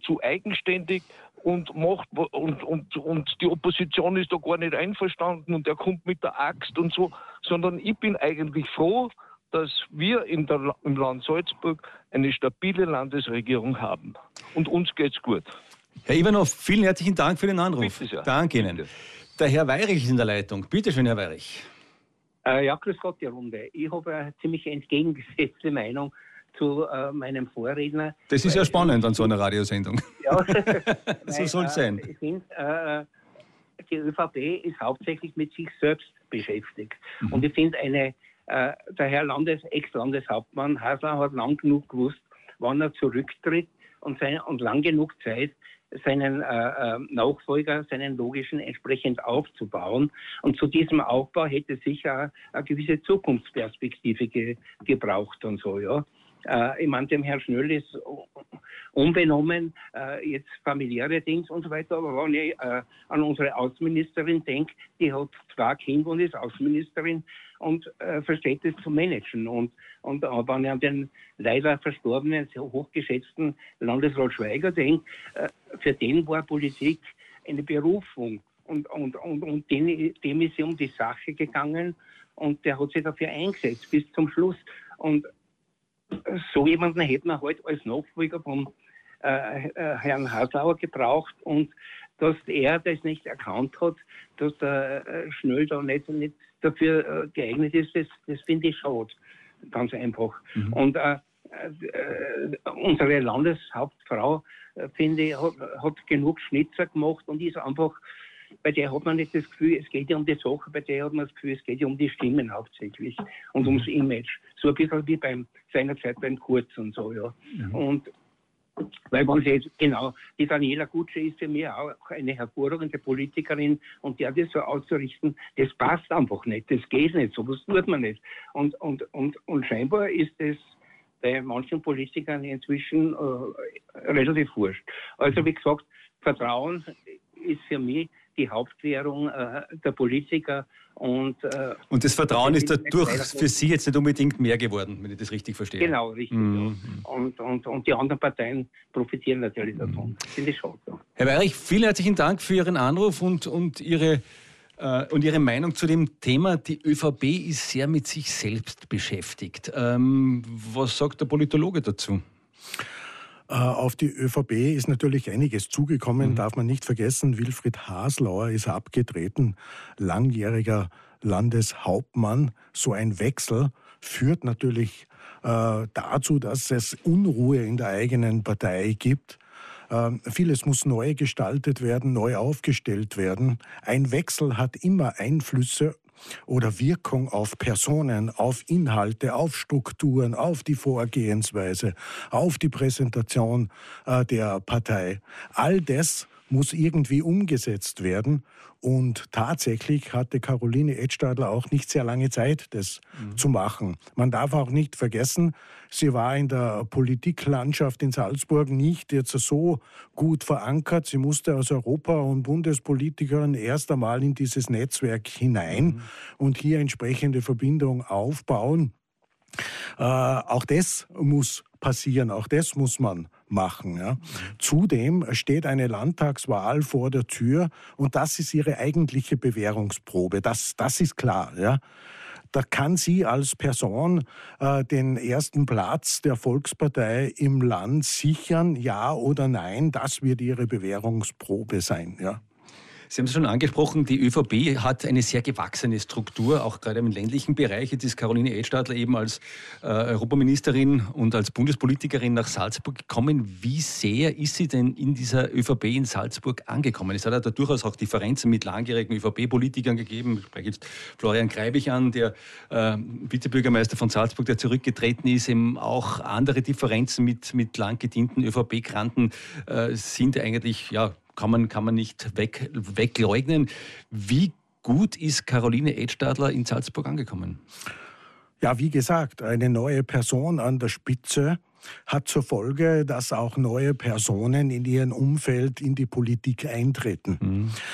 zu eigenständig und macht und die Opposition ist da gar nicht einverstanden und er kommt mit der Axt und so, sondern ich bin eigentlich froh, dass wir im Land Salzburg eine stabile Landesregierung haben. Und uns geht's gut. Herr Ivanov, vielen herzlichen Dank für den Anruf. Bitte sehr. Danke Ihnen. Bitte. Der Herr Weirich ist in der Leitung. Bitte schön, Herr Weirich. Ja, grüß Gott, die Runde. Ich habe eine ziemlich entgegengesetzte Meinung zu meinem Vorredner. Das ist ja spannend an so einer Radiosendung. Ja, so soll es sein. Ich finde, die ÖVP ist hauptsächlich mit sich selbst beschäftigt. Und ich finde, der Herr Ex-Landeshauptmann Hasler hat lang genug gewusst, wann er zurücktritt und lang genug Zeit, seinen Nachfolger, seinen logischen entsprechend aufzubauen. Und zu diesem Aufbau hätte sicher eine gewisse Zukunftsperspektive gebraucht und so, ja. Ich meine, dem Herrn Schnöll ist unbenommen jetzt familiäre Dings und so weiter, aber wenn ich an unsere Außenministerin denke, die hat 2 Kinder und ist Außenministerin und versteht es zu managen. Und wenn ich an den leider verstorbenen, sehr hochgeschätzten Landesrat Schweiger denke, für den war Politik eine Berufung und dem ist es um die Sache gegangen und der hat sich dafür eingesetzt bis zum Schluss. Und so jemanden hätte man halt als Nachfolger von Herrn Haslauer gebraucht und dass er das nicht erkannt hat, dass der Schnöll da nicht dafür geeignet ist, das finde ich schade. Ganz einfach. Und unsere Landeshauptfrau, finde ich, hat genug Schnitzer gemacht und ist einfach, bei der hat man nicht das Gefühl, es geht ja um die Sache, bei der hat man das Gefühl, es geht ja um die Stimmen hauptsächlich und ums Image. So ein bisschen wie seinerzeit beim Kurz und so, ja. Und weil man sieht, genau, die Daniela Gutsche ist für mich auch eine hervorragende Politikerin und der das so auszurichten, das passt einfach nicht, das geht nicht, sowas tut man nicht. Und scheinbar ist es bei manchen Politikern inzwischen relativ wurscht. Also wie gesagt, Vertrauen ist für mich die Hauptwährung der Politiker. Und das Vertrauen ist dadurch für Sie jetzt nicht unbedingt mehr geworden, wenn ich das richtig verstehe. Genau, richtig. Ja. Und die anderen Parteien profitieren natürlich davon. Finde ich schade. Ja. Herr Weirich, vielen herzlichen Dank für Ihren Anruf und Ihre Meinung zu dem Thema. Die ÖVP ist sehr mit sich selbst beschäftigt. Was sagt der Politologe dazu? Auf die ÖVP ist natürlich einiges zugekommen, darf man nicht vergessen. Wilfried Haslauer ist abgetreten, langjähriger Landeshauptmann. So ein Wechsel führt natürlich dazu, dass es Unruhe in der eigenen Partei gibt. Vieles muss neu gestaltet werden, neu aufgestellt werden. Ein Wechsel hat immer Einflüsse oder Wirkung auf Personen, auf Inhalte, auf Strukturen, auf die Vorgehensweise, auf die Präsentation der Partei. All das muss irgendwie umgesetzt werden. Und tatsächlich hatte Caroline Edstadler auch nicht sehr lange Zeit, das zu machen. Man darf auch nicht vergessen, sie war in der Politiklandschaft in Salzburg nicht jetzt so gut verankert. Sie musste als Europa- und Bundespolitikerin erst einmal in dieses Netzwerk hinein und hier entsprechende Verbindung aufbauen. Auch das muss passieren, auch das muss man machen. Ja. Zudem steht eine Landtagswahl vor der Tür und das ist ihre eigentliche Bewährungsprobe. Das ist klar. Ja. Da kann sie als Person den ersten Platz der Volkspartei im Land sichern, ja oder nein. Das wird ihre Bewährungsprobe sein. Ja. Sie haben es schon angesprochen, die ÖVP hat eine sehr gewachsene Struktur, auch gerade im ländlichen Bereich. Jetzt ist Caroline Edstadler eben als Europaministerin und als Bundespolitikerin nach Salzburg gekommen. Wie sehr ist sie denn in dieser ÖVP in Salzburg angekommen? Es hat ja da durchaus auch Differenzen mit langjährigen ÖVP-Politikern gegeben. Ich spreche jetzt Florian Greibich an, der Vizebürgermeister von Salzburg, der zurückgetreten ist. Eben auch andere Differenzen mit lang gedienten ÖVP-Granten sind eigentlich, ja, kann man nicht wegleugnen. Wie gut ist Caroline Edstadler in Salzburg angekommen? Ja, wie gesagt, eine neue Person an der Spitze hat zur Folge, dass auch neue Personen in ihrem Umfeld in die Politik eintreten.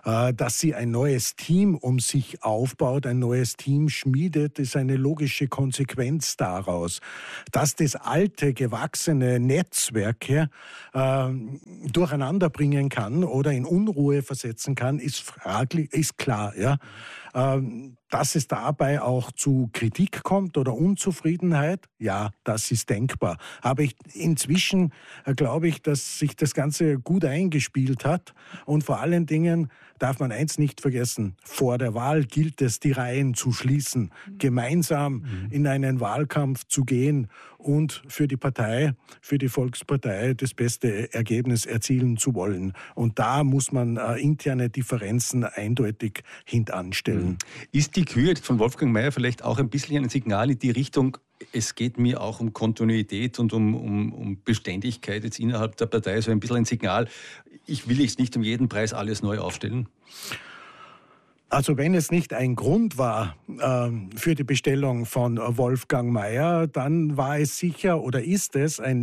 Dass sie ein neues Team um sich aufbaut, ein neues Team schmiedet, ist eine logische Konsequenz daraus. Dass das alte, gewachsene Netzwerke durcheinander bringen kann oder in Unruhe versetzen kann, ist fraglich, ist klar. Ja? Dass es dabei auch zu Kritik kommt oder Unzufriedenheit, ja, das ist denkbar. Aber inzwischen glaube ich, dass sich das Ganze gut eingespielt hat. Und vor allen Dingen darf man eins nicht vergessen: Vor der Wahl gilt es, die Reihen zu schließen, gemeinsam in einen Wahlkampf zu gehen und für die Partei, für die Volkspartei das beste Ergebnis erzielen zu wollen. Und da muss man interne Differenzen eindeutig hintanstellen. Ist die Kür von Wolfgang Mayer vielleicht auch ein bisschen ein Signal in die Richtung, es geht mir auch um Kontinuität und um Beständigkeit jetzt innerhalb der Partei, so ein bisschen ein Signal, ich will jetzt nicht um jeden Preis alles neu aufstellen? Also wenn es nicht ein Grund war für die Bestellung von Wolfgang Mayer, dann war es sicher oder ist es ein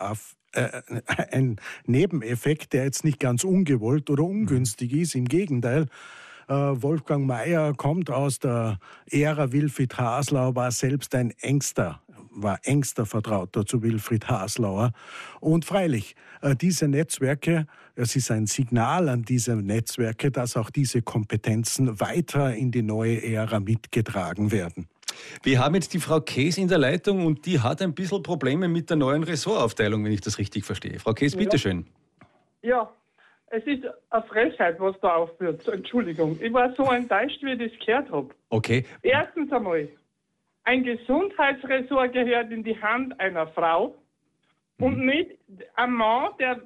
Nebeneffekt, der jetzt nicht ganz ungewollt oder ungünstig ist. Im Gegenteil, Wolfgang Mayer kommt aus der Ära Wilfried Haslauer, war selbst engster Vertrauter zu Wilfried Haslauer. Und freilich, diese Netzwerke, es ist ein Signal an diese Netzwerke, dass auch diese Kompetenzen weiter in die neue Ära mitgetragen werden. Wir haben jetzt die Frau Kees in der Leitung und die hat ein bisschen Probleme mit der neuen Ressortaufteilung, wenn ich das richtig verstehe. Frau Kees, bitteschön. Ja, es ist eine Frechheit, was da aufführt. Entschuldigung, ich war so enttäuscht, wie ich das gehört habe. Okay. Erstens einmal, ein Gesundheitsressort gehört in die Hand einer Frau und nicht ein Mann, der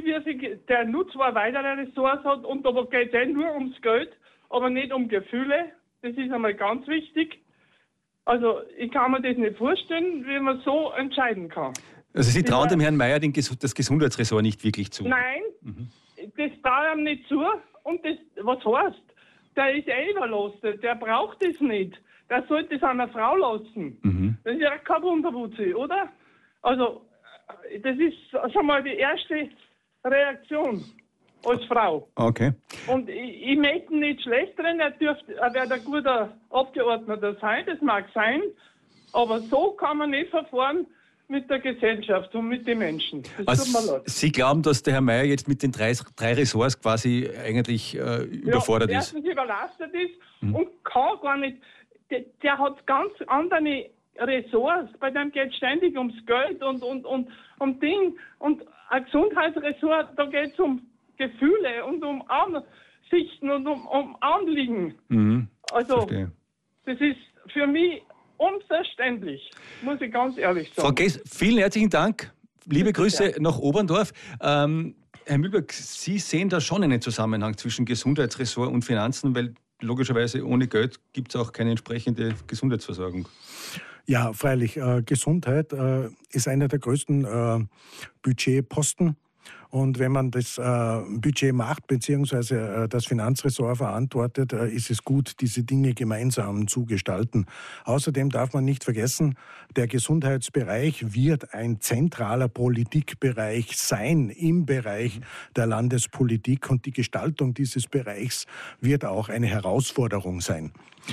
nur zwei weitere Ressorts hat und da geht es nur ums Geld, aber nicht um Gefühle. Das ist einmal ganz wichtig. Also ich kann mir das nicht vorstellen, wie man so entscheiden kann. Also Sie trauen dem Herrn Mayer das Gesundheitsressort nicht wirklich zu? Nein, das traue ihm nicht zu. Und das, was heißt? Der ist überlastet, der braucht das nicht. Der sollte es einer Frau lassen. Das ist ja kein Wunderwutzi, oder? Also, das ist schon mal die erste Reaktion als Frau. Okay. Und ich möchte ihn nicht schlecht reden, er wird ein guter Abgeordneter sein, das mag sein, aber so kann man nicht verfahren mit der Gesellschaft und mit den Menschen. Das tut mir leid. Sie glauben, dass der Herr Mayer jetzt mit den drei Ressorts quasi eigentlich überfordert ist? Erstens überlastet ist und kann gar nicht. Der hat ganz andere Ressorts, bei dem geht es ständig ums Geld und um Ding. Und ein Gesundheitsressort, da geht es um Gefühle und um Ansichten und um Anliegen. Also, verstehe. Das ist für mich unverständlich, muss ich ganz ehrlich sagen. Frau Geß, vielen herzlichen Dank. Liebe Grüße nach Oberndorf. Herr Mühlberg, Sie sehen da schon einen Zusammenhang zwischen Gesundheitsressort und Finanzen, weil logischerweise ohne Geld gibt es auch keine entsprechende Gesundheitsversorgung. Ja, freilich. Gesundheit ist einer der größten Budgetposten. Und wenn man das Budget macht, beziehungsweise das Finanzressort verantwortet, ist es gut, diese Dinge gemeinsam zu gestalten. Außerdem darf man nicht vergessen, der Gesundheitsbereich wird ein zentraler Politikbereich sein im Bereich der Landespolitik. Und die Gestaltung dieses Bereichs wird auch eine Herausforderung sein.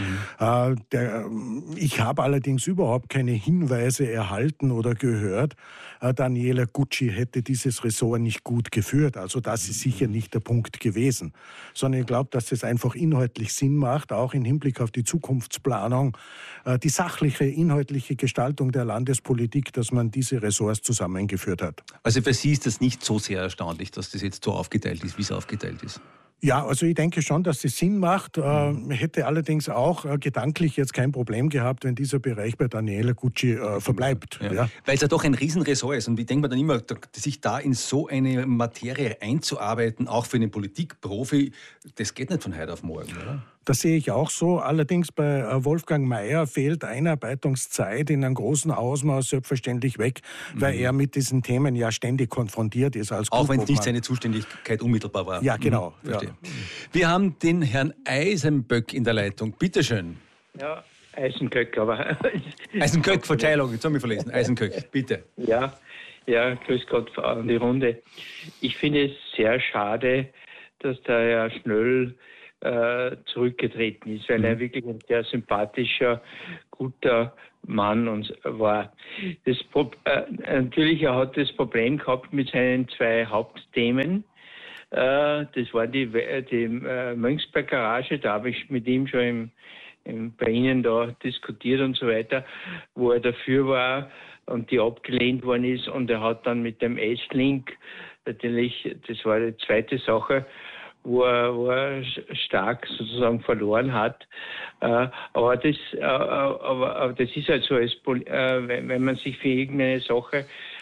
Ich habe allerdings überhaupt keine Hinweise erhalten oder gehört, Daniela Gucci hätte dieses Ressort nicht gut geführt. Also das ist sicher nicht der Punkt gewesen. Sondern ich glaube, dass es einfach inhaltlich Sinn macht, auch im Hinblick auf die Zukunftsplanung, die sachliche, inhaltliche Gestaltung der Landespolitik, dass man diese Ressorts zusammengeführt hat. Also für Sie ist das nicht so sehr erstaunlich, dass das jetzt so aufgeteilt ist, wie es aufgeteilt ist? Ja, also ich denke schon, dass es Sinn macht. Hätte allerdings auch gedanklich jetzt kein Problem gehabt, wenn dieser Bereich bei Daniela Gucci verbleibt. Ja. Ja. Weil es ja doch ein Riesenressort ist. Und wie denkt man dann immer, sich da in so eine Materie einzuarbeiten, auch für einen Politikprofi, das geht nicht von heute auf morgen, oder? Das sehe ich auch so. Allerdings bei Wolfgang Mayer fehlt Einarbeitungszeit in einem großen Ausmaß selbstverständlich weg, weil er mit diesen Themen ja ständig konfrontiert ist. Als auch wenn es nicht seine Zuständigkeit unmittelbar war. Ja, genau. Verstehe. Ja. Wir haben den Herrn Eisenböck in der Leitung. Bitte schön. Ja, Eisenkök, aber... Eisenkök, Verteilung, jetzt habe ich verlesen. Eisenkök, bitte. Ja, grüß Gott an die Runde. Ich finde es sehr schade, dass der Herr Schnöll zurückgetreten ist, weil er wirklich ein sehr sympathischer, guter Mann war. Natürlich, er hat das Problem gehabt mit seinen 2 Hauptthemen. Das war die Mönchsberg Garage, da habe ich mit ihm schon bei Ihnen da diskutiert und so weiter, wo er dafür war und die abgelehnt worden ist. Und er hat dann mit dem S-Link natürlich, das war die zweite Sache, wo er stark sozusagen verloren hat. Aber das ist halt so, wenn man sich für irgendeine Sache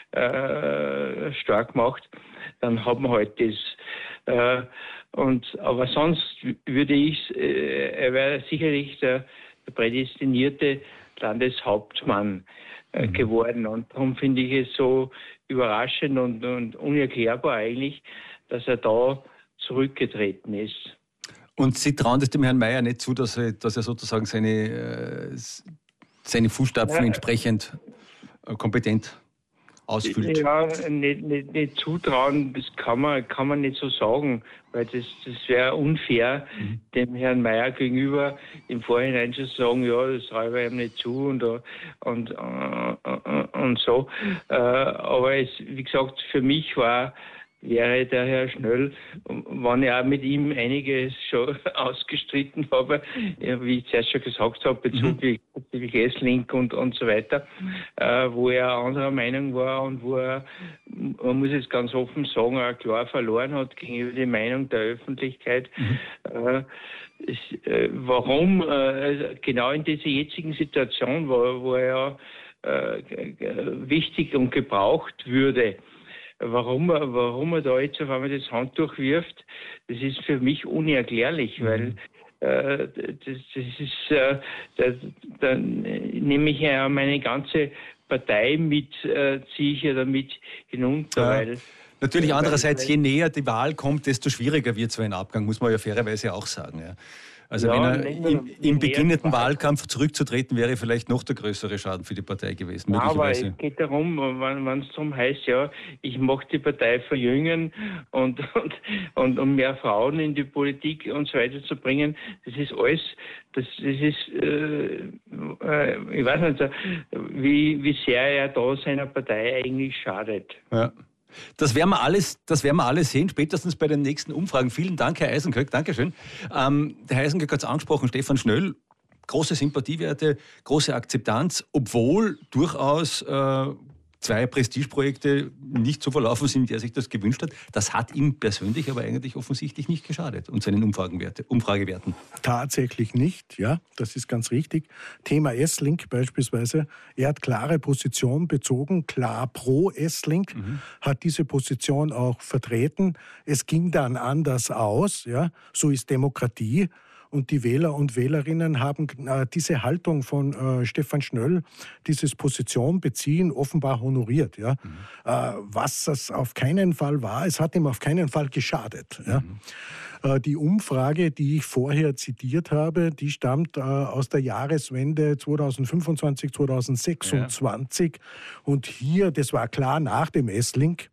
stark macht, dann hat man halt das. Aber sonst würde er wäre sicherlich der prädestinierte Landeshauptmann geworden. Und darum finde ich es so überraschend und unerklärbar eigentlich, dass er da zurückgetreten ist. Und Sie trauen es dem Herrn Mayer nicht zu, dass er sozusagen seine Fußstapfen entsprechend kompetent ausfüllt? Ja, nicht zutrauen, das kann man nicht so sagen, weil das wäre unfair, dem Herrn Mayer gegenüber im Vorhinein zu sagen, ja, das traue ich ihm nicht zu und so. Aber wie gesagt, für mich wäre der Herr Schnöll, wenn ich auch mit ihm einiges schon ausgestritten habe, wie ich zuerst schon gesagt habe, bezüglich S-Link und so weiter, wo er anderer Meinung war und wo er, man muss es ganz offen sagen, auch klar verloren hat gegenüber der Meinung der Öffentlichkeit. Warum genau in dieser jetzigen Situation, wo er wichtig und gebraucht würde, warum er da jetzt auf einmal das Handtuch wirft, das ist für mich unerklärlich, weil da nehme ich ja meine ganze Partei mit, ziehe ich ja damit hinunter. Ja. Natürlich andererseits, je näher die Wahl kommt, desto schwieriger wird so ein Abgang, muss man ja fairerweise auch sagen. Ja. Also wenn er im beginnenden Wahlkampf zurückzutreten, wäre vielleicht noch der größere Schaden für die Partei gewesen. Ja, aber es geht darum, wenn es darum heißt, ja, ich möchte die Partei verjüngen und mehr Frauen in die Politik und so weiter zu bringen, das ist alles, das ist, ich weiß nicht, wie sehr er da seiner Partei eigentlich schadet. Ja. Das werden wir alles sehen, spätestens bei den nächsten Umfragen. Vielen Dank, Herr Eisenkök. Dankeschön. Der Herr Eisenkök hat es angesprochen, Stefan Schnöll, große Sympathiewerte, große Akzeptanz, obwohl durchaus 2 Prestigeprojekte nicht so verlaufen sind, wie er sich das gewünscht hat. Das hat ihm persönlich aber eigentlich offensichtlich nicht geschadet und seinen Umfragewerten. Tatsächlich nicht, ja, das ist ganz richtig. Thema S-Link beispielsweise. Er hat klare Position bezogen, klar pro S-Link, hat diese Position auch vertreten. Es ging dann anders aus, ja, so ist Demokratie. Und die Wähler und Wählerinnen haben diese Haltung von Stefan Schnöll, dieses Position beziehen, offenbar honoriert. Ja? Was das auf keinen Fall war, es hat ihm auf keinen Fall geschadet. Ja? Die Umfrage, die ich vorher zitiert habe, die stammt aus der Jahreswende 2025, 2026. Ja. Und hier, das war klar nach dem S-Link,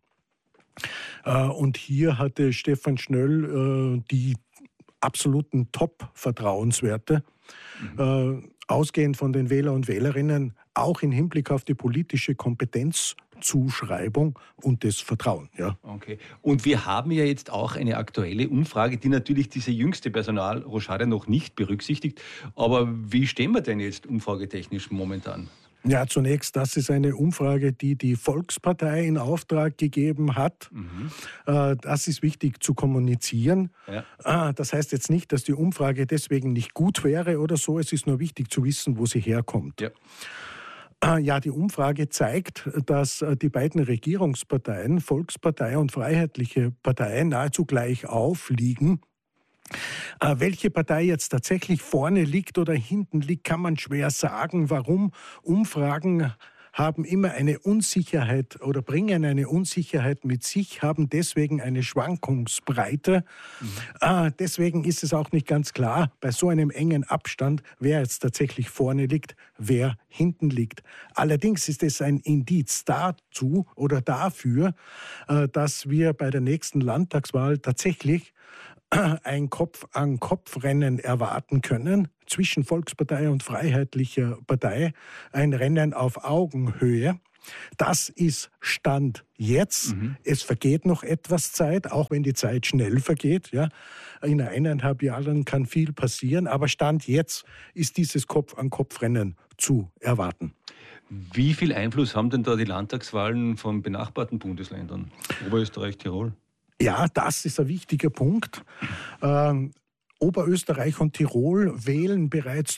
und hier hatte Stefan Schnöll die absoluten Top-Vertrauenswerte, ausgehend von den Wähler und Wählerinnen, auch im Hinblick auf die politische Kompetenzzuschreibung und das Vertrauen. Ja. Okay. Und wir haben ja jetzt auch eine aktuelle Umfrage, die natürlich diese jüngste Personalrochade noch nicht berücksichtigt. Aber wie stehen wir denn jetzt umfragetechnisch momentan? Ja, zunächst, das ist eine Umfrage, die die Volkspartei in Auftrag gegeben hat. Das ist wichtig zu kommunizieren. Ja. Das heißt jetzt nicht, dass die Umfrage deswegen nicht gut wäre oder so. Es ist nur wichtig zu wissen, wo sie herkommt. Ja. Ja, die Umfrage zeigt, dass die beiden Regierungsparteien, Volkspartei und Freiheitliche Partei, nahezu gleich aufliegen. Welche Partei jetzt tatsächlich vorne liegt oder hinten liegt, kann man schwer sagen. Warum? Umfragen haben immer eine Unsicherheit oder bringen eine Unsicherheit mit sich, haben deswegen eine Schwankungsbreite. Deswegen ist es auch nicht ganz klar, bei so einem engen Abstand, wer jetzt tatsächlich vorne liegt, wer hinten liegt. Allerdings ist es ein Indiz dazu oder dafür, dass wir bei der nächsten Landtagswahl tatsächlich ein Kopf-an-Kopf-Rennen erwarten können zwischen Volkspartei und Freiheitlicher Partei, ein Rennen auf Augenhöhe. Das ist Stand jetzt. Es vergeht noch etwas Zeit, auch wenn die Zeit schnell vergeht. Ja. In 1,5 Jahren kann viel passieren, aber Stand jetzt ist dieses Kopf-an-Kopf-Rennen zu erwarten. Wie viel Einfluss haben denn da die Landtagswahlen von benachbarten Bundesländern? Oberösterreich, Tirol? Ja, das ist ein wichtiger Punkt. Oberösterreich und Tirol wählen bereits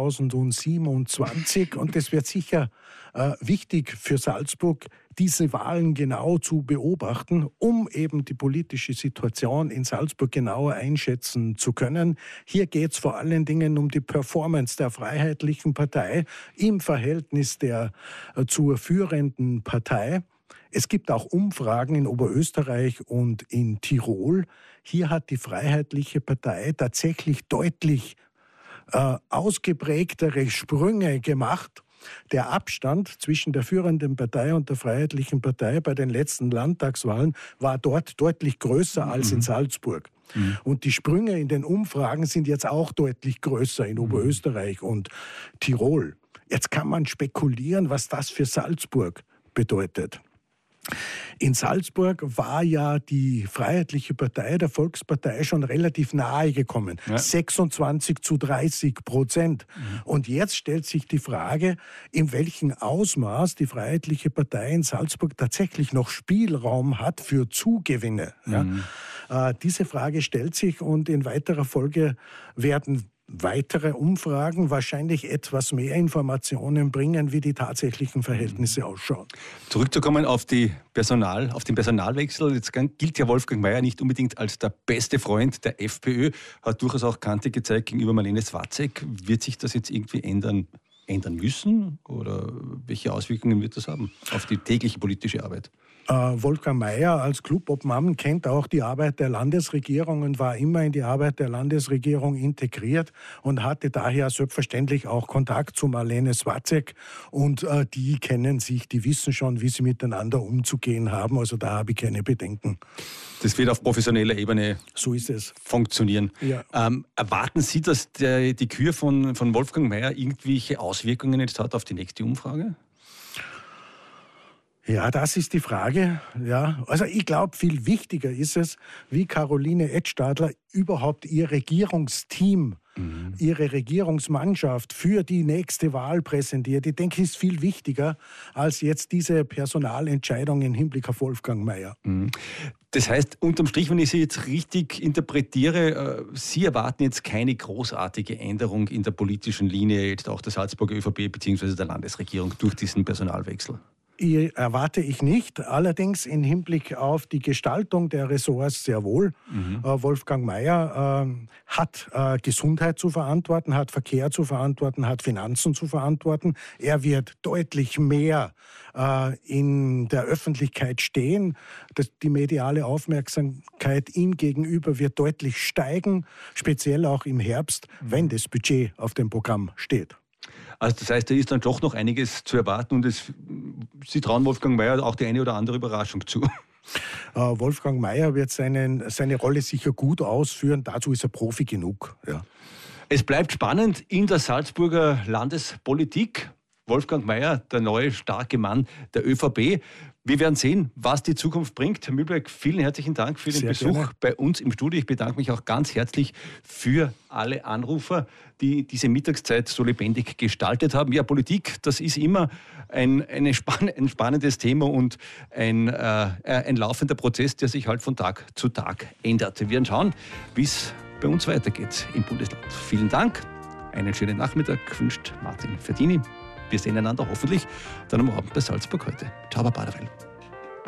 2027 und es wird sicher wichtig für Salzburg, diese Wahlen genau zu beobachten, um eben die politische Situation in Salzburg genauer einschätzen zu können. Hier geht es vor allen Dingen um die Performance der Freiheitlichen Partei im Verhältnis zur führenden Partei. Es gibt auch Umfragen in Oberösterreich und in Tirol. Hier hat die Freiheitliche Partei tatsächlich deutlich ausgeprägtere Sprünge gemacht. Der Abstand zwischen der führenden Partei und der Freiheitlichen Partei bei den letzten Landtagswahlen war dort deutlich größer als in Salzburg. Und die Sprünge in den Umfragen sind jetzt auch deutlich größer in Oberösterreich und Tirol. Jetzt kann man spekulieren, was das für Salzburg bedeutet. In Salzburg war ja die Freiheitliche Partei der Volkspartei schon relativ nahe gekommen. Ja. 26:30%. Und jetzt stellt sich die Frage, in welchem Ausmaß die Freiheitliche Partei in Salzburg tatsächlich noch Spielraum hat für Zugewinne. Ja? Diese Frage stellt sich und in weiterer Folge werden weitere Umfragen wahrscheinlich etwas mehr Informationen bringen, wie die tatsächlichen Verhältnisse ausschauen. Zurückzukommen auf den Personalwechsel. Jetzt gilt ja Wolfgang Maier nicht unbedingt als der beste Freund der FPÖ, hat durchaus auch Kante gezeigt gegenüber Marlene Swatzek. Wird sich das jetzt irgendwie ändern müssen? Oder welche Auswirkungen wird das haben auf die tägliche politische Arbeit? Wolfgang Maier als Clubobmann kennt auch die Arbeit der Landesregierung und war immer in die Arbeit der Landesregierung integriert und hatte daher selbstverständlich auch Kontakt zu Marlene Swatzek. Und die kennen sich, die wissen schon, wie sie miteinander umzugehen haben. Also da habe ich keine Bedenken. Das wird auf professioneller Ebene so ist es. Funktionieren. Ja. Erwarten Sie, dass die Kür von Wolfgang Maier irgendwelche Auswirkungen jetzt hat auf die nächste Umfrage? Ja, das ist die Frage. Ja, also ich glaube, viel wichtiger ist es, wie Caroline Edstadler überhaupt ihr Regierungsteam, ihre Regierungsmannschaft für die nächste Wahl präsentiert. Ich denke, es ist viel wichtiger als jetzt diese Personalentscheidung im Hinblick auf Wolfgang Maier. Das heißt, unterm Strich, wenn ich Sie jetzt richtig interpretiere, Sie erwarten jetzt keine großartige Änderung in der politischen Linie, jetzt auch der Salzburger ÖVP bzw. der Landesregierung durch diesen Personalwechsel? Erwarte ich nicht, allerdings im Hinblick auf die Gestaltung der Ressorts sehr wohl. Wolfgang Maier hat Gesundheit zu verantworten, hat Verkehr zu verantworten, hat Finanzen zu verantworten. Er wird deutlich mehr in der Öffentlichkeit stehen. Die mediale Aufmerksamkeit ihm gegenüber wird deutlich steigen, speziell auch im Herbst, wenn das Budget auf dem Programm steht. Also das heißt, da ist dann doch noch einiges zu erwarten und Sie trauen Wolfgang Maier auch die eine oder andere Überraschung zu. Wolfgang Maier wird seine Rolle sicher gut ausführen, dazu ist er Profi genug. Ja. Es bleibt spannend in der Salzburger Landespolitik. Wolfgang Maier, der neue starke Mann der ÖVP. Wir werden sehen, was die Zukunft bringt. Herr Mühlberg, vielen herzlichen Dank für den Besuch bei uns im Studio. Ich bedanke mich auch ganz herzlich für alle Anrufer, die diese Mittagszeit so lebendig gestaltet haben. Ja, Politik, das ist immer ein spannendes Thema und ein laufender Prozess, der sich halt von Tag zu Tag ändert. Wir werden schauen, wie es bei uns weitergeht im Bundesland. Vielen Dank. Einen schönen Nachmittag wünscht Martin Verdini. Wir sehen einander hoffentlich dann am Abend bei Salzburg heute. Ciao, Baba.